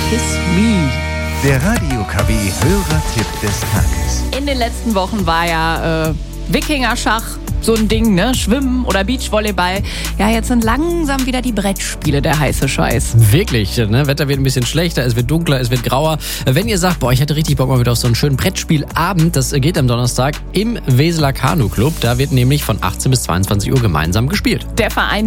Kiss Me. Der Radio KW Hörertipp des Tages. In den letzten Wochen war ja Wikingerschach so ein Ding, ne? Schwimmen oder Beachvolleyball. Ja, jetzt sind langsam wieder die Brettspiele der heiße Scheiß. Wirklich, ne? Wetter wird ein bisschen schlechter, es wird dunkler, es wird grauer. Wenn ihr sagt, boah, ich hätte richtig Bock mal wieder auf so einen schönen Brettspielabend, das geht am Donnerstag im Weseler Kanu Club. Da wird nämlich von 18 bis 22 Uhr gemeinsam gespielt. Der Verein